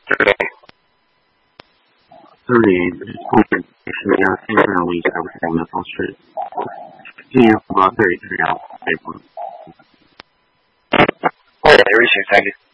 30 point是要问一下我们的方式，进入到33 April. Oh, yeah, I appreciate it. Thank you.